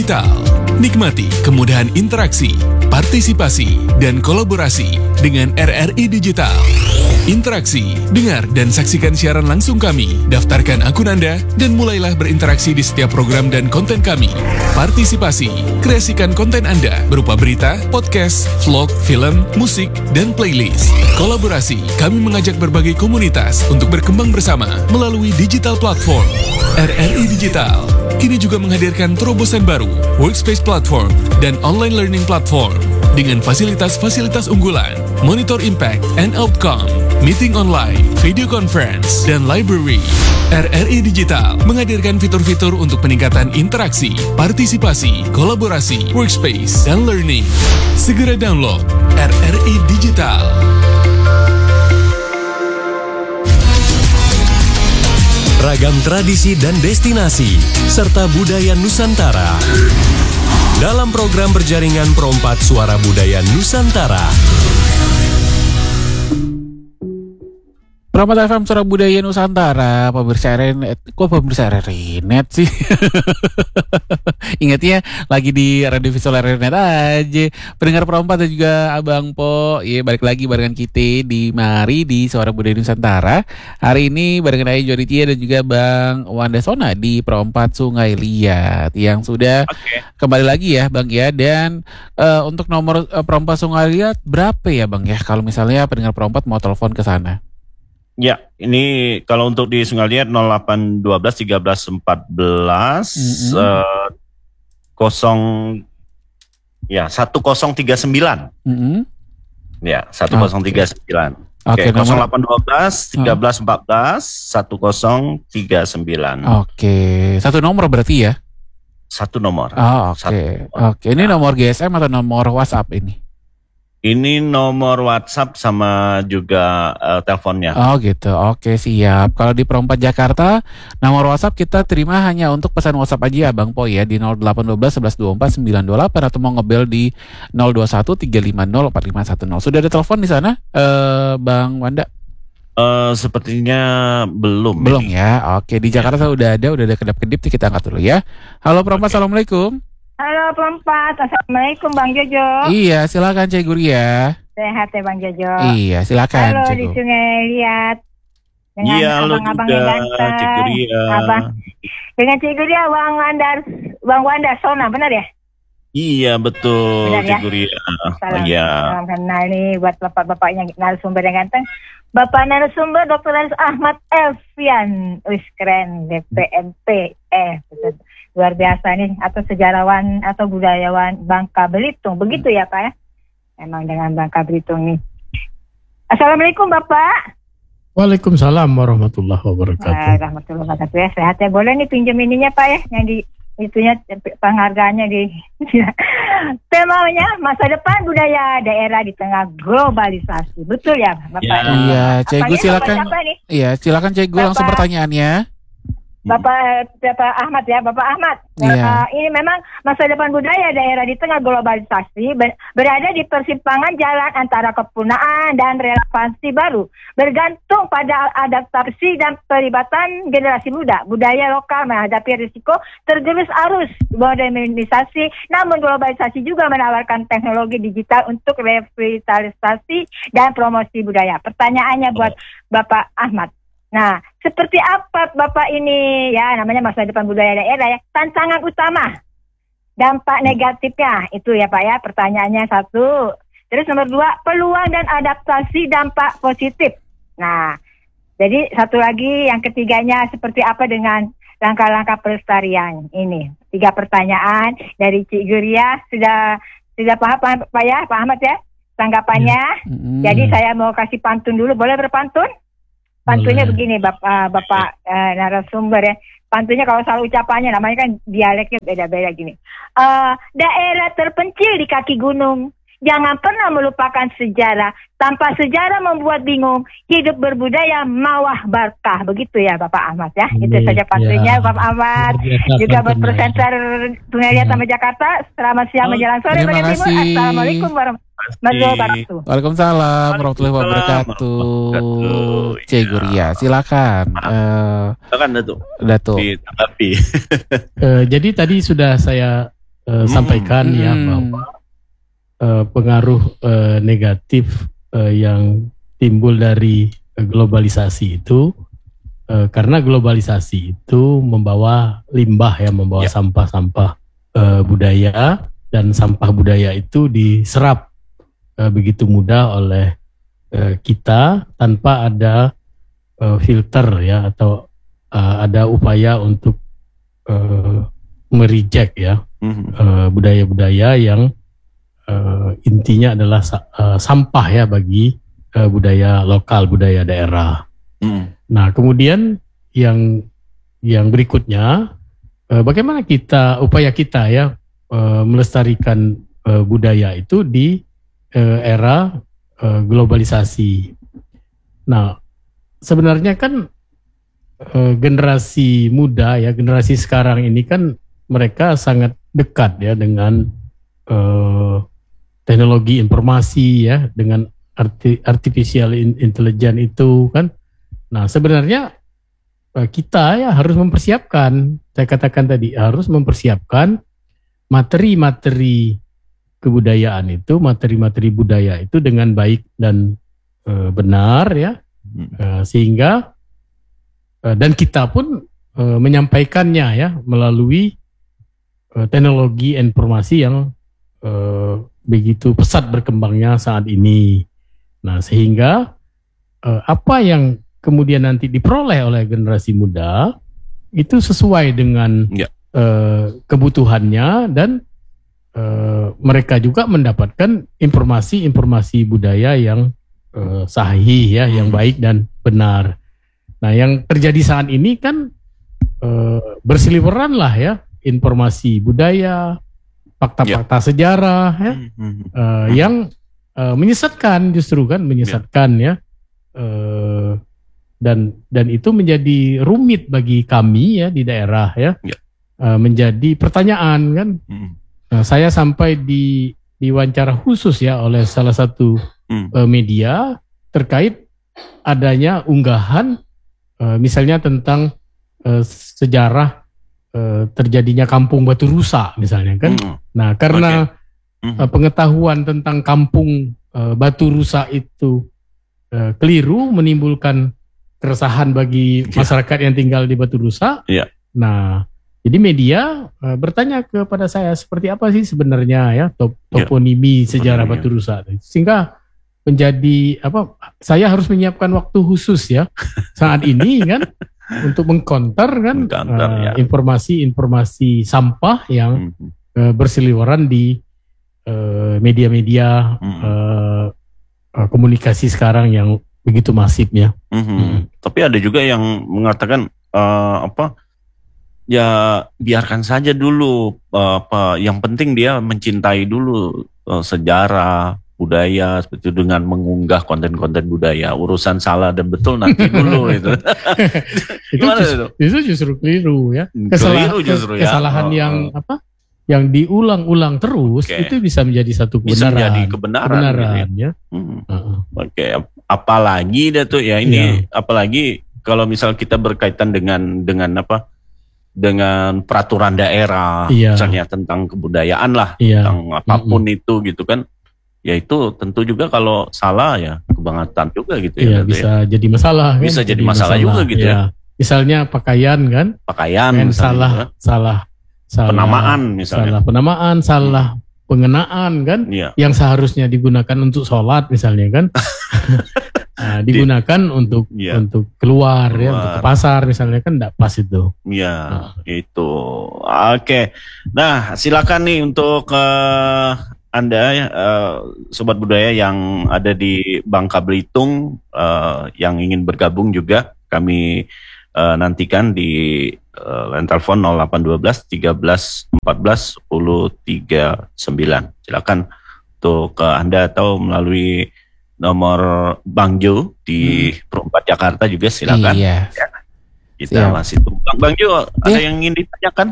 Digital. Nikmati kemudahan interaksi, partisipasi, dan kolaborasi dengan RRI Digital. Interaksi, dengar dan saksikan siaran langsung kami, daftarkan akun Anda, dan mulailah berinteraksi di setiap program dan konten kami. Partisipasi, kreasikan konten Anda berupa berita, podcast, vlog, film, musik, dan playlist. Kolaborasi, kami mengajak berbagai komunitas untuk berkembang bersama melalui digital platform. RRI Digital kini juga menghadirkan terobosan baru, workspace platform, dan online learning platform dengan fasilitas-fasilitas unggulan, monitor impact and outcome, meeting online, video conference, dan library. RRI Digital menghadirkan fitur-fitur untuk peningkatan interaksi, partisipasi, kolaborasi, workspace, dan learning. Segera download RRI Digital. Ragam tradisi dan destinasi, serta budaya Nusantara. Dalam program berjaringan Perompat Suara Budaya Nusantara. Perompat FM Suara Budaya Nusantara, pemirsa RRI, kok pemirsa RRI Net sih? Ingatnya lagi di Radio Visual RRI Net aja. Pendengar Perompat dan juga Abang Po, ya balik lagi barengan kita di Mari di Suara Budaya Nusantara. Hari ini barengan Ayah Joditia dan juga Bang Wanda Sona di Perompat Sungai Liat yang sudah kembali lagi ya Bang ya. Dan untuk nomor Perompat Sungai Liat berapa ya Bang ya kalau misalnya pendengar Perompat mau telepon ke sana? Ya, ini kalau untuk di Sungai Liat 0812 13 14 1039. Ya, 1039. Oke, 0812 13 14 1039. Oke, satu nomor berarti ya? Satu nomor. Oh, oke. Oke, ini nomor GSM atau nomor WhatsApp ini? Ini nomor WhatsApp sama juga teleponnya. Oh gitu, oke siap. Kalau di Perompat Jakarta, nomor WhatsApp kita terima hanya untuk pesan WhatsApp aja Bang Po ya di 0812 1124 928 atau mau ngebel di 021 350 4510. Sudah ada telepon di sana, Bang Wanda? Sepertinya belum. Belum ya. Oke, di Jakarta udah ada kedap-kedip, kita angkat dulu ya. Halo Perompat, Assalamualaikum. Halo Perompat, Assalamualaikum Bang Jojo. Iya, silakan Cik Guria. Sehat ya Bang Jojo. Iya, silakan. Halo di Sungai Liat. Dengan abang-abang yang ganteng. Cik Guria. Dengan Cik Guria, Bang Wanda Sona, benar ya? Iya betul, benar, Cik ya? Guria. Salam kenal nih buat bapak-bapaknya narasumber yang ganteng. Bapak narasumber Dr. Aris Ahmad Elfian, wis keren, DPMP, betul. Luar biasa nih, atau sejarawan atau budayawan Bangka Belitung, begitu ya Pak ya? Emang dengan Bangka Belitung nih. Assalamualaikum Bapak. Waalaikumsalam warahmatullahi wabarakatuh. Warahmatullahi wabarakatuh ya, sehat ya. Boleh nih pinjam ininya Pak ya, yang di itunya penghargaannya di temanya masa depan budaya daerah di tengah globalisasi, betul ya Bapak? Iya, Cegu silakan. Iya, silakan Cegu langsung pertanyaannya. Bapak Ahmad ya, Bapak Ahmad. Ini memang masa depan budaya daerah di tengah globalisasi berada di persimpangan jalan antara kepunaan dan relevansi baru, bergantung pada adaptasi dan pelibatan generasi muda. Budaya lokal menghadapi risiko tergerus arus modernisasi, namun globalisasi juga menawarkan teknologi digital untuk revitalisasi dan promosi budaya. Pertanyaannya buat Bapak Ahmad. Nah, seperti apa Bapak ini ya, namanya masa depan budaya daerah ya, tantangan utama, dampak negatifnya itu ya Pak ya, pertanyaannya satu. Terus nomor 2, peluang dan adaptasi dampak positif. Nah, jadi satu lagi yang ketiganya, seperti apa dengan langkah-langkah pelestarian ini. 3 pertanyaan dari Cik Guria, sudah paham Pak ya, Pak Ahmad ya, tanggapannya. Jadi saya mau kasih pantun dulu, boleh berpantun? Pantunnya begini Bapak narasumber ya. Pantunnya kalau salah ucapannya, namanya kan dialeknya beda-beda gini. Daerah terpencil di kaki gunung, jangan pernah melupakan sejarah. Tanpa sejarah membuat bingung, hidup berbudaya mawah barkah. Begitu ya Bapak Ahmad ya. Itu saja pantunnya Bapak Ahmad. Juga buat presenter Sungai Liat sama Jakarta. Selamat siang menjelang sore. Terima kasih. Assalamualaikum warahmatullahi wabarakatuh. Waalaikumsalam warahmatullahi wabarakatuh. Cik Guria, silakan. Silakan Datuk. Ditanggapi. Jadi tadi sudah saya sampaikan ya bahwa pengaruh negatif yang timbul dari globalisasi itu, karena globalisasi itu membawa limbah ya, membawa sampah-sampah budaya, dan sampah budaya itu diserap begitu mudah oleh kita tanpa ada filter ya, atau ada upaya untuk mereject ya budaya-budaya yang intinya adalah sampah ya bagi budaya lokal, budaya daerah. Nah, kemudian yang berikutnya, bagaimana upaya kita ya melestarikan budaya itu di era globalisasi. Nah, sebenarnya kan generasi muda ya, generasi sekarang ini kan mereka sangat dekat ya dengan teknologi informasi ya, dengan artificial intelligence itu kan. Nah, sebenarnya kita ya harus mempersiapkan, saya katakan tadi, harus mempersiapkan materi-materi kebudayaan itu, materi-materi budaya itu dengan baik dan benar ya, sehingga dan kita pun menyampaikannya ya melalui teknologi informasi yang begitu pesat berkembangnya saat ini. Nah, sehingga apa yang kemudian nanti diperoleh oleh generasi muda itu sesuai dengan kebutuhannya, dan mereka juga mendapatkan informasi-informasi budaya yang sahih ya, yang baik dan benar. Nah, yang terjadi saat ini kan berseliweran lah ya informasi budaya, fakta-fakta sejarah ya, yang menyesatkan, justru kan menyesatkan ya. Dan itu menjadi rumit bagi kami ya di daerah ya, menjadi pertanyaan kan. Nah, saya sampai di wawancara khusus ya oleh salah satu media terkait adanya unggahan misalnya tentang sejarah terjadinya kampung Batu Rusa misalnya kan. Nah, karena pengetahuan tentang kampung Batu Rusa itu keliru, menimbulkan keresahan bagi masyarakat yang tinggal di Batu Rusa. Nah, jadi media bertanya kepada saya, seperti apa sih sebenarnya ya toponimi sejarah Batu Rusa, sehingga menjadi saya harus menyiapkan waktu khusus ya saat ini kan untuk mengkonter kan informasi-informasi sampah yang berseliweran di media-media komunikasi sekarang yang begitu masifnya. Tapi ada juga yang mengatakan ya biarkan saja dulu, yang penting dia mencintai dulu sejarah budaya seperti itu, dengan mengunggah konten-konten budaya. Urusan salah dan betul nanti dulu itu. Itu justru keliru ya. ya. Kesalahan yang diulang-ulang terus itu bisa menjadi satu kebenaran. Bisa menjadi kebenaran gitu ya. Oke, apalagi dah tuh ya ini, apalagi kalau misal kita berkaitan dengan peraturan daerah, misalnya tentang kebudayaan lah, tentang apapun itu gitu kan. Ya itu tentu juga kalau salah ya kebangetan juga gitu ya. Bisa jadi masalah kan. Bisa jadi masalah juga gitu ya. Misalnya pakaian kan. Salah penamaan misalnya. Salah penamaan, salah pengenaan kan. Yang seharusnya digunakan untuk sholat misalnya kan. Digunakan untuk keluar ya, untuk ke pasar misalnya kan, tidak pas itu. Itu. Oke. Nah, silakan nih untuk Anda sobat budaya yang ada di Bangka Belitung yang ingin bergabung juga, kami nantikan di line telepon 0812 13 14 10 39. Silakan untuk Anda, atau melalui nomor Bang Jo di Perumpat Jakarta juga silakan. Ya, kita masih tunggu. Bang Jo, ada yang ingin ditanyakan?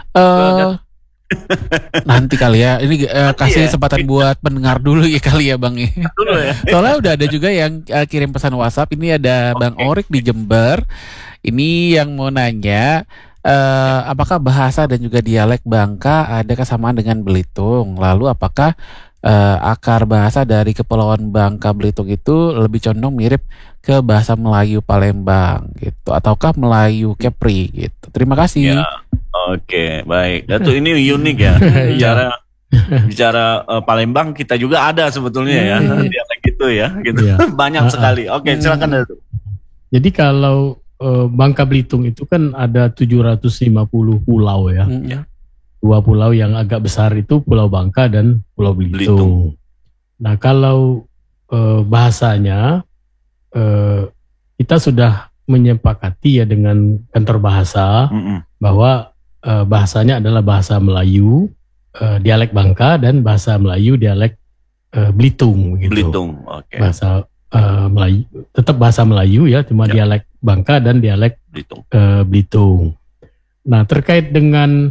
Nanti kali ya. Ini kasih kesempatan buat pendengar dulu ya kali ya Bang. Soalnya udah ada juga yang kirim pesan WhatsApp. Ini ada Bang Orik di Jember. Ini yang mau nanya, apakah bahasa dan juga dialek Bangka ada kesamaan dengan Belitung? Lalu apakah akar bahasa dari Kepulauan Bangka Belitung itu lebih condong mirip ke bahasa Melayu Palembang gitu, ataukah Melayu Kepri gitu? Terima kasih. Ya, oke, baik. Datuk ini unik ya. Bicara Palembang kita juga ada sebetulnya ya dialek itu ya, gitu. Banyak sekali. Oke, silakan Datuk. Jadi kalau Bangka Belitung itu kan ada 750 pulau ya. Dua pulau yang agak besar itu Pulau Bangka dan Pulau Belitung. Nah kalau bahasanya kita sudah menyepakati ya dengan kantor bahasa bahwa bahasanya adalah bahasa Melayu, dialek Bangka dan bahasa Melayu dialek Belitung. Gitu. Belitung, oke. Bahasa Melayu, tetap bahasa Melayu ya, cuma dialek Bangka dan dialek Belitung. Nah terkait dengan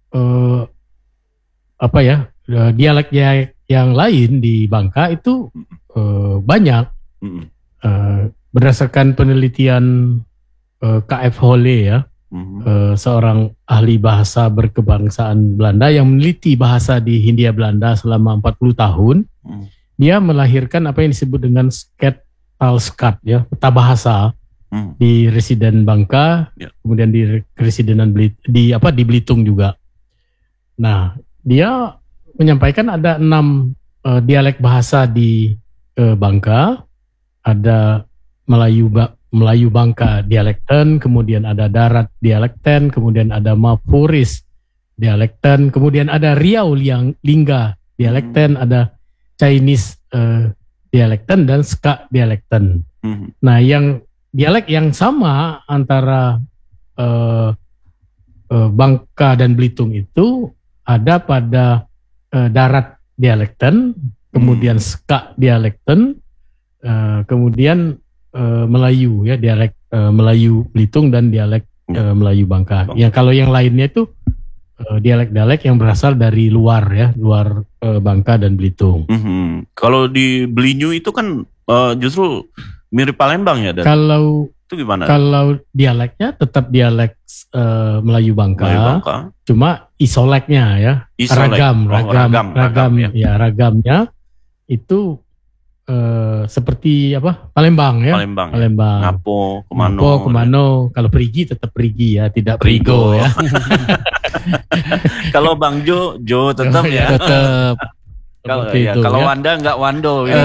dialek yang lain di Bangka itu banyak. Berdasarkan penelitian KF Holle ya, seorang ahli bahasa berkebangsaan Belanda yang meneliti bahasa di Hindia Belanda selama 40 tahun, dia melahirkan apa yang disebut dengan Skat ya, peta bahasa di residen Bangka, kemudian di residenan di Belitung juga. Nah, dia menyampaikan ada 6 dialek bahasa di Bangka, ada Melayu Bangka dialekten, kemudian ada Darat dialekten, kemudian ada Mapuris dialekten, kemudian ada Riau Lingga dialekten, ada Chinese dialekten dan Ska dialekten. Nah, yang dialek yang sama antara Bangka dan Belitung itu ada pada Darat dialekten, kemudian Ska dialekten, kemudian Melayu ya, dialek Melayu Belitung dan dialek Melayu Bangka. Yang kalau yang lainnya itu dialek-dialek yang berasal dari luar ya, luar Bangka dan Belitung. Kalau di Belinyu itu kan justru mirip Palembang ya, Dan? Kalau itu gimana? Kalau dialeknya tetap dialek Melayu Bangka, cuma isoleknya ya, ragam ya. Ragamnya itu seperti apa? Palembang ya. Palembang. Napo, Kemano. Kalau perigi tetap perigi ya, tidak perigo ya. Kalau Bang Jo tetap ya. Tetap. Kalau Wanda enggak Wando ya.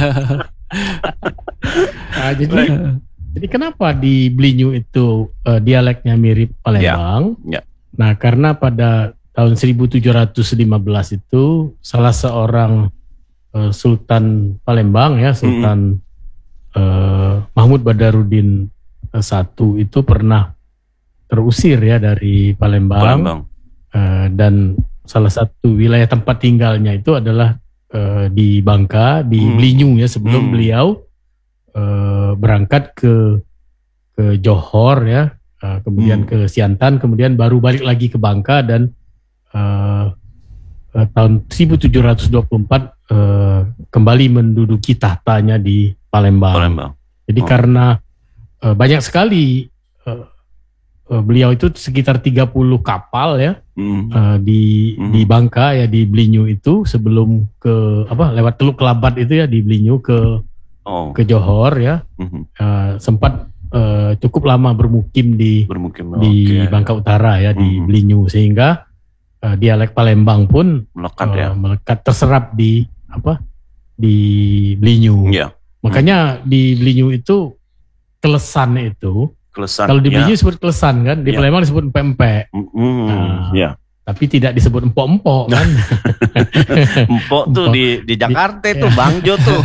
Nah, jadi kenapa di Belinyu itu dialeknya mirip Palembang? Nah, karena pada tahun 1715 itu salah seorang Sultan Palembang ya, Sultan Mahmud Badarudin I itu pernah terusir ya dari Palembang. Dan salah satu wilayah tempat tinggalnya itu adalah di Bangka, di Belinyu ya, sebelum beliau berangkat ke Johor ya, kemudian ke Siantan, kemudian baru balik lagi ke Bangka dan tahun 1724 kembali menduduki tahtanya di Palembang. Jadi karena banyak sekali beliau itu sekitar 30 kapal ya di Bangka ya, di Belinyu itu sebelum lewat Teluk Kelabat itu ya, di Belinyu ke Johor ya, sempat cukup lama bermukim di Bangka Utara ya, di Belinyu, sehingga dialek Palembang pun melekat terserap di Belinyu. Makanya di Belinyu itu kelesan itu. Kalau di Belinyu disebut kelesan kan, di Palembang disebut empek-empek. Tapi tidak disebut empok-empok kan. Empok tuh di Jakarta tuh, Bang Jo tuh.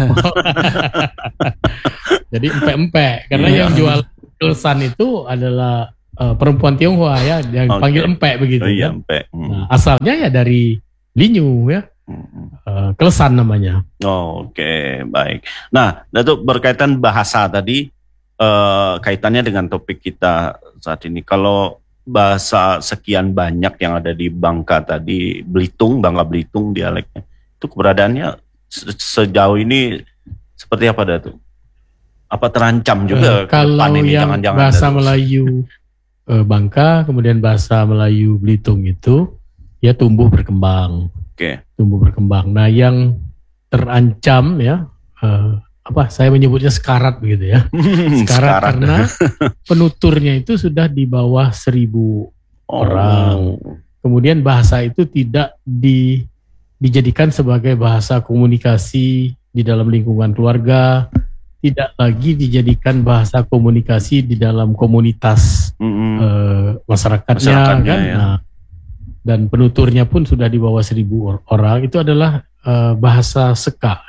Jadi empek-empek, karena yang jual kelesan itu adalah perempuan Tionghoa ya, yang panggil empek begitu. Empek. Nah, asalnya ya dari Belinyu ya. Kelesan namanya. Oke, baik. Nah, Datuk, berkaitan bahasa tadi, kaitannya dengan topik kita saat ini. Kalau bahasa sekian banyak yang ada di Bangka tadi, Bangka Belitung dialeknya, itu keberadaannya sejauh ini seperti apa, Datuk? Apa terancam juga kalau ke depan ini? Yang bahasa Melayu Bangka, kemudian bahasa Melayu Belitung itu ya tumbuh berkembang. Tumbuh berkembang. Nah, yang terancam ya saya menyebutnya sekarat begitu ya. Sekarat karena penuturnya itu sudah di bawah 1.000 orang. Kemudian bahasa itu tidak dijadikan sebagai bahasa komunikasi di dalam lingkungan keluarga, tidak lagi dijadikan bahasa komunikasi di dalam komunitas masyarakatnya kan. Ya. Nah, dan penuturnya pun sudah di bawah 1.000 orang. Itu adalah bahasa Seka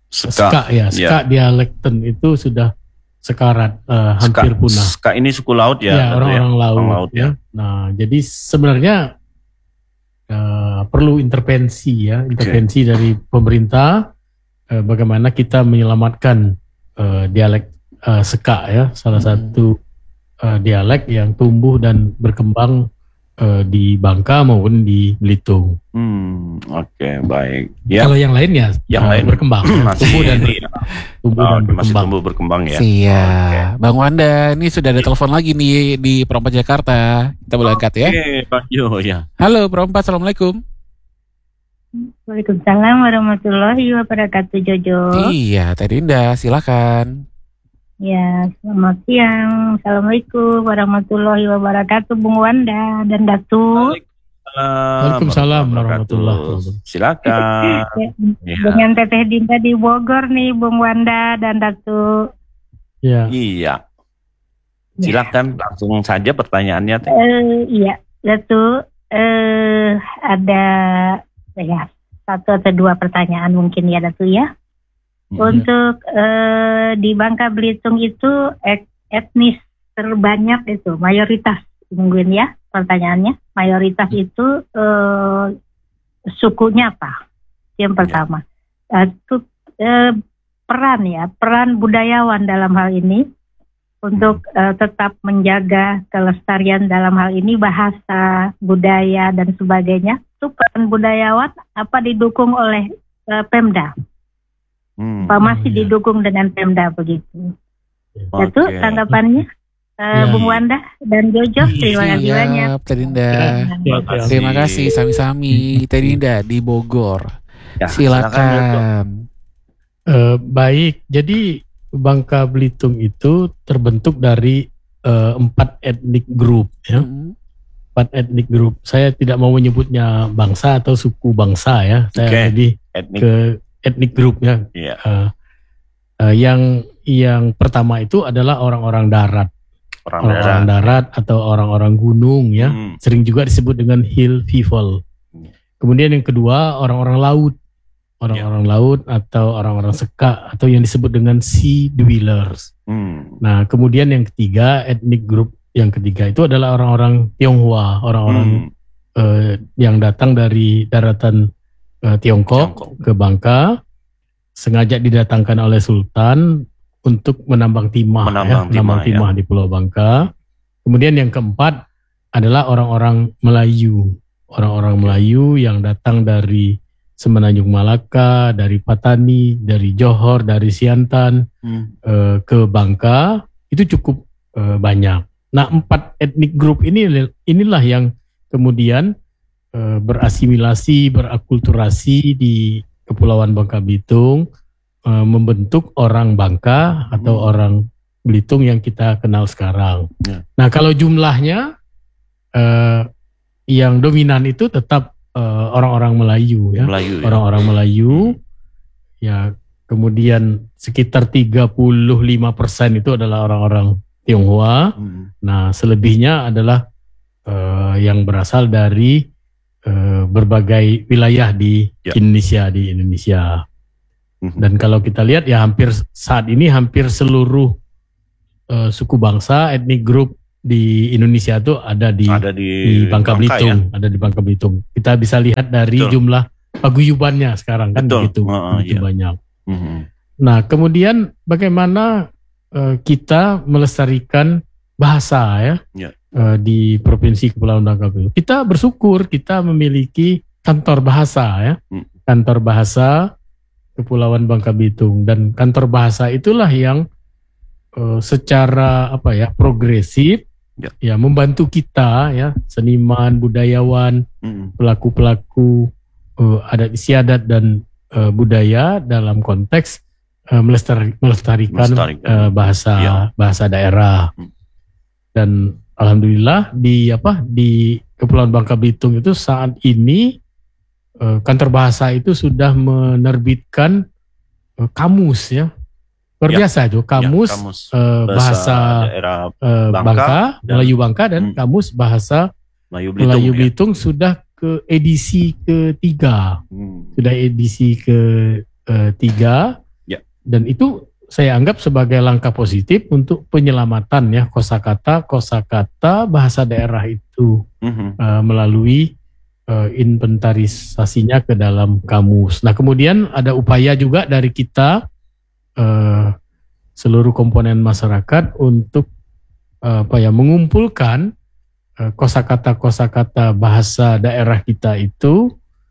dialekten itu sudah sekarat, hampir punah. Seka ini suku laut ya? Ya, orang-orang laut ya. Nah, jadi sebenarnya perlu intervensi dari pemerintah, bagaimana kita menyelamatkan dialek Seka ya, salah satu dialek yang tumbuh dan berkembang di Bangka maupun di Belitung. Baik. Ya. Kalau yang lain ya berkembang, tumbuh dan berkembang ya. Iya. Bang Wanda, ini sudah ada telepon lagi nih di Perompak Jakarta. Kita boleh angkat ya. Bang Jo ya. Halo Perompak, assalamualaikum. Waalaikumsalam warahmatullahi wabarakatuh, Jojo. Iya, Teh Dinda, silakan. Ya, selamat siang. Assalamualaikum warahmatullahi wabarakatuh, Bung Wanda dan Datu. Waalaikumsalam warahmatullahi wabarakatuh. Silakan. Dengan Teteh Dinda di Bogor nih, Bung Wanda dan Datu. Ya. Iya. Silakan langsung saja pertanyaannya, Teh. Iya, Datu. Ada ya 1 atau 2 pertanyaan mungkin ya, Datu ya. Untuk di Bangka Belitung itu etnis terbanyak itu mayoritas mungkin ya pertanyaannya, mayoritas itu sukunya apa? Yang pertama. Itu peran budayawan dalam hal ini untuk tetap menjaga kelestarian dalam hal ini bahasa, budaya dan sebagainya. Itu peran budayawan apa didukung oleh Pemda? Apa masih didukung dengan Pemda begitu? Itu tanggapannya Bung Wanda dan Jojo. Terima kasih banyak. Teh Dinda. Terima kasih sami-sami Teh Dinda di Bogor. Ya, silakan. Baik, jadi Bangka Belitung itu terbentuk dari 4 etnik grup ya. 4 etnik grup. Saya tidak mau menyebutnya bangsa atau suku bangsa ya. Saya lebih ke etnik grup ya. Yang pertama itu adalah orang-orang darat. Orang-orang darat atau orang-orang gunung ya. Sering juga disebut dengan hill people. Kemudian yang kedua orang-orang laut. Orang-orang laut atau orang-orang Seka atau yang disebut dengan sea dwellers. Nah, kemudian yang ketiga, etnik grup yang ketiga itu adalah orang-orang Tionghoa, orang-orang yang datang dari daratan Tiongkok ke Bangka, sengaja didatangkan oleh Sultan untuk menambang timah di Pulau Bangka. Kemudian yang keempat adalah orang-orang Melayu, Melayu yang datang dari Semenanjung Malaka, dari Patani, dari Johor, dari Siantan ke Bangka itu cukup banyak. Nah, 4 etnik grup inilah yang kemudian berasimilasi, berakulturasi di Kepulauan Bangka Belitung, membentuk orang Bangka atau orang Belitung yang kita kenal sekarang. Nah, kalau jumlahnya yang dominan itu tetap orang-orang Melayu ya. Orang-orang Melayu ya, kemudian sekitar 35% itu adalah orang-orang Tionghoa. Nah, selebihnya adalah yang berasal dari berbagai wilayah di Indonesia. Dan kalau kita lihat ya saat ini hampir seluruh suku bangsa, etnik grup di Indonesia itu ada di Bangka Belitung, ada di Bangka Belitung. Kita bisa lihat dari jumlah paguyubannya sekarang kan begitu banyak. Nah, kemudian bagaimana kita melestarikan bahasa ya di Provinsi Kepulauan Bangka Belitung. Kita bersyukur kita memiliki kantor bahasa ya, kantor bahasa Kepulauan Bangka Belitung, dan kantor bahasa itulah yang secara progresif ya membantu kita ya, seniman, budayawan, pelaku-pelaku adat istiadat dan budaya dalam konteks melestarikan bahasa daerah. Dan alhamdulillah di Kepulauan Bangka Belitung itu saat ini kantor bahasa itu sudah menerbitkan kamus ya. Luar biasa itu kamus bahasa daerah Bangka, Melayu Bangka dan kamus bahasa Melayu Belitung sudah ke edisi ketiga. Sudah edisi ketiga. Dan itu saya anggap sebagai langkah positif untuk penyelamatan ya kosakata bahasa daerah itu melalui inventarisasinya ke dalam kamus. Nah, kemudian ada upaya juga dari kita seluruh komponen masyarakat untuk mengumpulkan kosakata bahasa daerah kita itu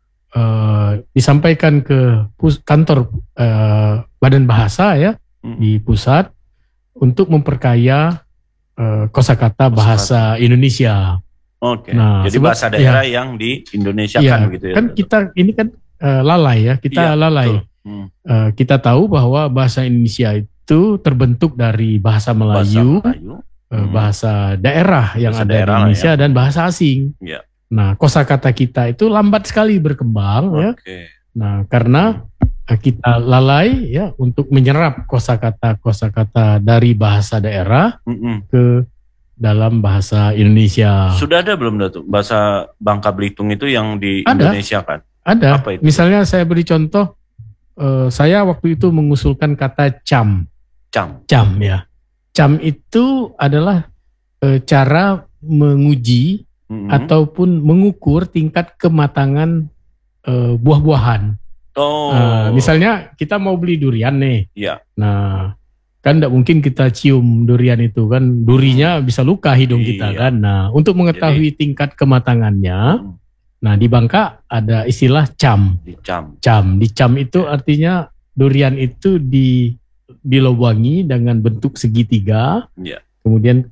disampaikan ke kantor Badan Bahasa ya di pusat untuk memperkaya kosakata bahasa Indonesia. Oke. Nah, jadi bahasa daerah yang di Indonesia kan gitu ya. Kan kita ini kan lalai ya, kita lalai. Kita tahu bahwa bahasa Indonesia itu terbentuk dari bahasa Melayu, bahasa daerah yang ada di Indonesia dan bahasa asing. Nah, kosakata kita itu lambat sekali berkembang ya. Nah, karena kita lalai ya untuk menyerap kosakata dari bahasa daerah ke dalam bahasa Indonesia. Sudah ada belum Datuk bahasa Bangka Belitung itu yang di Indonesia kan? Ada. Apa itu? Misalnya saya beri contoh, saya waktu itu mengusulkan kata cam ya. Cam itu adalah cara menguji ataupun mengukur tingkat kematangan buah-buahan. Misalnya kita mau beli durian nih. Nah, kan tidak mungkin kita cium durian itu kan, durinya bisa luka hidung kita kan. Nah, untuk mengetahui tingkat kematangannya, nah di Bangka ada istilah cam. Di cam itu artinya durian itu dilobangi dengan bentuk segitiga, kemudian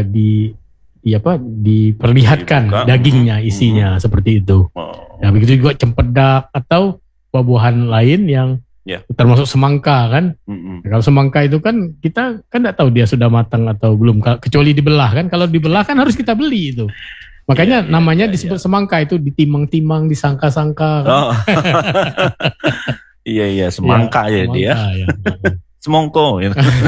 diperlihatkan dagingnya, isinya seperti itu. Nah, begitu juga cempedak atau buah-buahan lain yang termasuk semangka kan. Nah, kalau semangka itu kan kita kan tidak tahu dia sudah matang atau belum, kecuali dibelah kan. Kalau dibelah kan harus kita beli itu. Makanya namanya disebut semangka, itu ditimang-timang, disangka-sangka kan. Semangka ya dia. Semongko.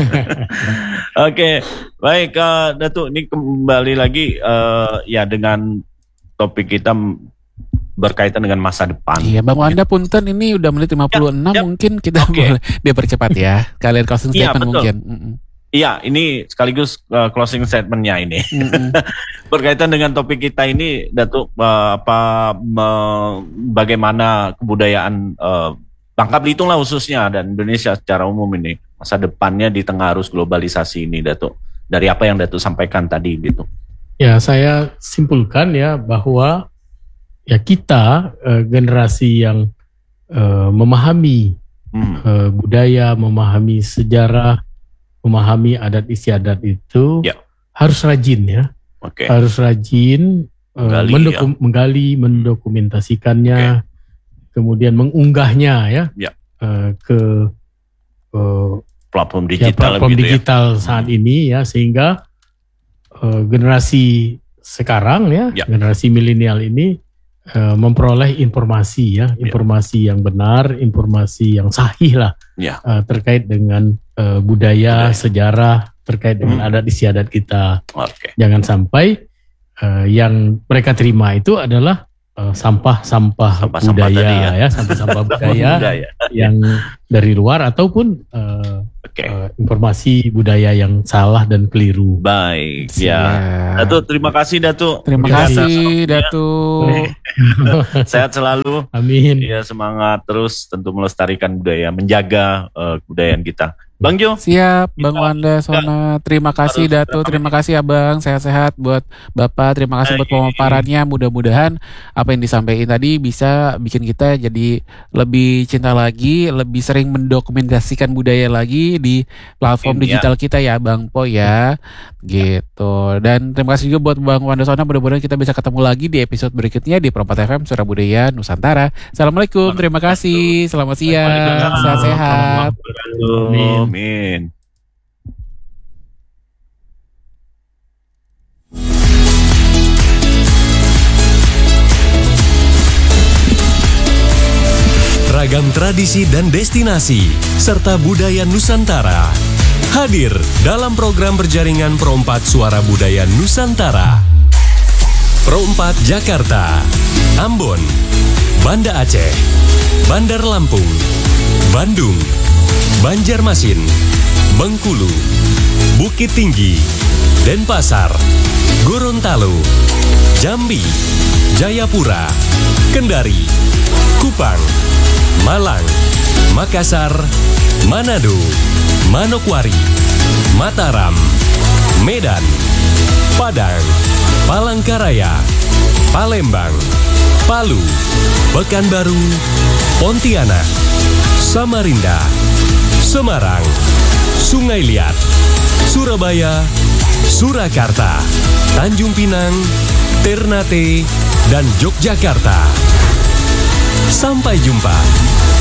Oke, baik Datuk, ini kembali lagi dengan topik kita berkaitan dengan masa depan. Iya, Bang Wanda punten, ini udah menit 56, mungkin kita boleh dipercepat ya. Kalian closing statement mungkin. Iya, ini sekaligus closing statementnya ini. Berkaitan dengan topik kita ini, Datuk, bagaimana kebudayaan Bangka Belitung lah khususnya dan Indonesia secara umum ini masa depannya di tengah arus globalisasi ini, Datuk. Dari apa yang Datuk sampaikan tadi gitu. Ya, saya simpulkan ya bahwa ya kita generasi yang memahami budaya, memahami sejarah, memahami adat istiadat itu harus rajin ya. Harus rajin menggali, mendokumentasikannya, kemudian mengunggahnya ke platform digital, digital saat ini ya, sehingga generasi sekarang generasi milenial ini memperoleh informasi informasi yang benar, informasi yang sahih lah terkait dengan budaya, sejarah, terkait dengan adat istiadat kita. Jangan sampai yang mereka terima itu adalah sampah-sampah budaya sampah-sampah budaya yang dari luar ataupun informasi budaya yang salah dan keliru. Baik, Datuk, terima kasih Datuk. Terima kasih Datuk. Sehat selalu. Amin. Ya, semangat terus tentu melestarikan budaya, menjaga kebudayaan kita. Bang Jo. Siap, Bang Wanda Sona. Terima kasih Datu, terima kasih Abang. Sehat-sehat buat Bapak. Terima kasih buat pemaparannya. Mudah-mudahan apa yang disampaikan tadi bisa bikin kita jadi lebih cinta lagi, lebih sering mendokumentasikan budaya lagi di platform digital kita ya, Bang Po ya. Gitu. Dan terima kasih juga buat Bang Wanda Sona. Mudah-mudahan kita bisa ketemu lagi di episode berikutnya di Perempat FM Suara Budaya Nusantara. Assalamualaikum, terima kasih. Selamat siang, sehat-sehat. Amin. Ragam tradisi dan destinasi serta budaya Nusantara hadir dalam program berjaringan Perompat Suara Budaya Nusantara. Perompat Jakarta, Ambon, Banda Aceh, Bandar Lampung, Bandung, Banjarmasin, Bengkulu, Bukit Tinggi, Denpasar, Gorontalo, Jambi, Jayapura, Kendari, Kupang, Malang, Makassar, Manado, Manokwari, Mataram, Medan, Padang, Palangkaraya, Palembang, Palu, Pekanbaru, Pontianak, Samarinda, Semarang, Sungai Liat, Surabaya, Surakarta, Tanjung Pinang, Ternate, dan Yogyakarta. Sampai jumpa.